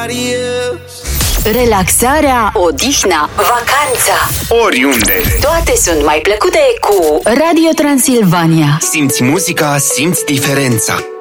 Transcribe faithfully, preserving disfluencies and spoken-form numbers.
somebody else. Relaxarea, odihna, vacanța, oriunde. toate sunt mai plăcute cu Radio Transilvania. Simți muzica, simți diferența.